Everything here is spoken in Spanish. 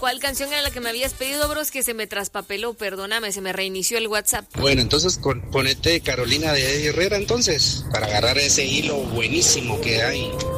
¿Cuál canción era la que me habías pedido, bros? Que se me traspapeló, perdóname, se me reinició el WhatsApp. Bueno, entonces ponete Carolina de Eddie Herrera entonces, para agarrar ese hilo buenísimo que hay.